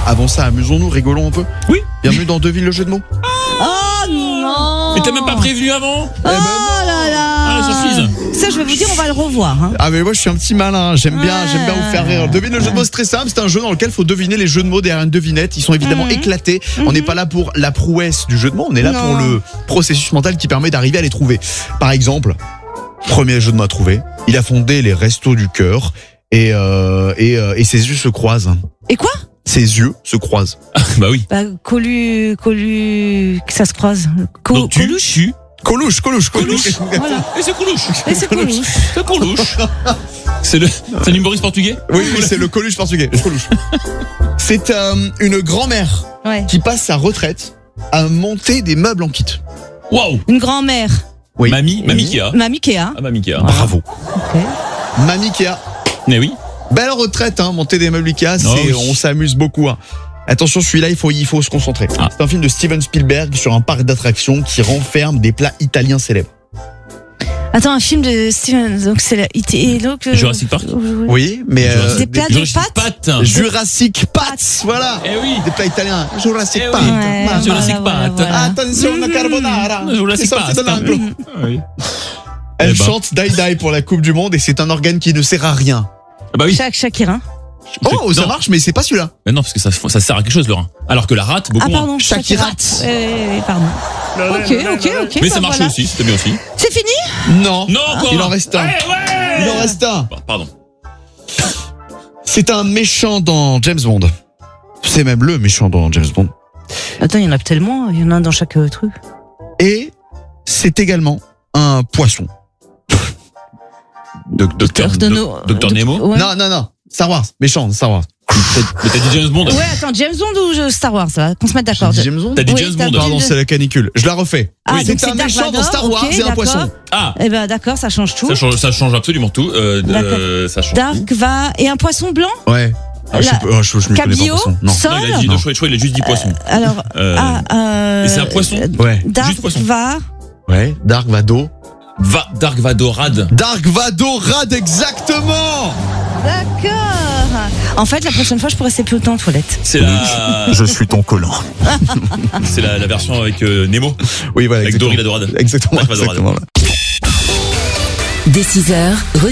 Avant ça, amusons-nous, rigolons un peu. Oui. Bienvenue dans Devine le jeu de mots. Oh non. Mais t'as même pas prévenu avant? Oh là là. Ah, la surprise. Ça, je vais vous dire, on va le revoir. Hein. Ah mais moi je suis un petit malin, j'aime bien vous faire rire. Devine le jeu de mots, c'est très simple, c'est un jeu dans lequel il faut deviner les jeux de mots derrière une devinette. Ils sont évidemment éclatés. On n'est pas là pour la prouesse du jeu de mots, on est là pour le processus mental qui permet d'arriver à les trouver. Par exemple, premier jeu de mots à trouver, il a fondé les Restos du Cœur et ses yeux se croisent. Et quoi? Ses yeux se croisent. Bah oui. Bah, Colu, que ça se croise. Donc Coluche. Coluche. Voilà. Et c'est Coluche. Et c'est Coluche. C'est Coluche. C'est un humoriste portugais? Oui, c'est le Coluche portugais. Coluche. C'est une grand-mère qui passe sa retraite à monter des meubles en kit. Waouh. Une grand-mère. Oui. Mamie Kéa. Mamie Kéa. Ah, Mamie Kéa. Bravo. Ok. Mamie Kéa. Mais oui. Belle retraite, monter des meubles Ikea, on s'amuse beaucoup. Attention, celui-là, il faut se concentrer. Ah. C'est un film de Steven Spielberg sur un parc d'attractions qui renferme des plats italiens célèbres. Attends, un film de Steven, donc c'est la Jurassic Park. Oui, mais Des plats de pâtes. Jurassic Pats, voilà. Eh oui. Des plats italiens. Jurassic Eh Pats. oui. Ouais, Jurassic voilà, Park. Attention, la carbonara. Jurassic C'est sorti Park. de l'anglo. Oui. Elle Eh ben. chante Die Die pour la Coupe du Monde et c'est un organe qui ne sert à rien. Ah bah oui. Shakira. Oh, ça Non. marche, mais c'est pas celui-là. Mais non, parce que ça sert à quelque chose, le rein. Alors que la rate, beaucoup Ah moins. pardon, Shakira. Oui, pardon. Ok. Mais bah ça marche voilà. aussi, c'était bien aussi. C'est fini? Non. Non, quoi. Il en reste un. Ouais. Il en reste un. Pardon. C'est un méchant dans James Bond. C'est même le méchant dans James Bond. Attends, il y en a tellement, il y en a un dans chaque truc. Et c'est également un poisson. Docteur Nemo. Ouais. Non. Star Wars. Méchant, Star Wars. Mais t'as dit James Bond. Ouais, attends, James Bond ou Star Wars, là, qu'on se mette d'accord. J'ai dit James Bond. T'as dit Oui, James t'as Bond. dit- Pardon, c'est la canicule. Je la refais. Ah, donc c'est un Dark méchant dans Vador, Star Wars ok, et un d'accord. poisson. Ah, Eh ben d'accord, ça change tout. ça change absolument tout. D'accord. Ça change Dark tout. va et un poisson blanc. Ouais. Ah, je La- m'y connais pas en Cabillaud, poisson. Non. Sol. Non, il a dit, je crois qu'il a juste dit poisson. Alors, Et c'est un poisson. Ouais. Dark Juste poisson. va. Ouais. Dark Vado. Dark Vadorad. Dark Vadorad, exactement. D'accord. En fait, la prochaine fois, je pourrais rester plus longtemps en toilette. C'est la. Je suis ton collant. C'est la version avec Nemo. Oui, voilà. Avec exactement. Dory la Dorade. Exactement. Dark Vadorad. Exactement. Dès 6h,